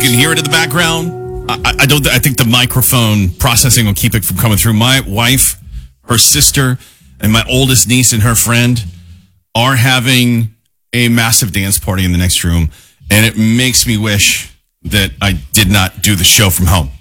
can hear it in the background. I think the microphone processing will keep it from coming through. My wife, her sister, and my oldest niece and her friend are having a massive dance party in the next room, and it makes me wish that I did not do the show from home.